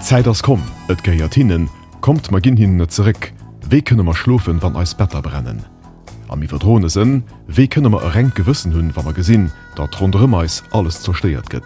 Zeit as kom, et geiert hinnen, kommt ma ginn hin net zurück. Wie kënne ma schlofen, wann eis Better brennen? Am iwwer Drohnesinn, wie kënne ma eng gewissen hunn, wann ma gesinn, dat rund meis alles zersteiert gëtt.